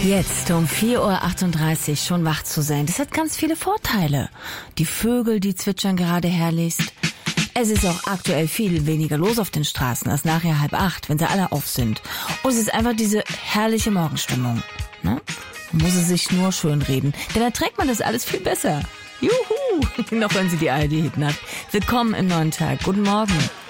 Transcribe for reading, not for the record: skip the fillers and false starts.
Jetzt um 4:38 Uhr schon wach zu sein, das hat ganz viele Vorteile. Die Vögel, die zwitschern gerade herrlichst. Es ist auch aktuell viel weniger los auf den Straßen als nachher 7:30, wenn sie alle auf sind. Und es ist einfach diese herrliche Morgenstimmung. Ne? Man muss es sich nur schönreden, denn da trägt man das alles viel besser. Juhu! Noch hören Sie die ARD-Hitnacht. Willkommen im neuen Tag. Guten Morgen.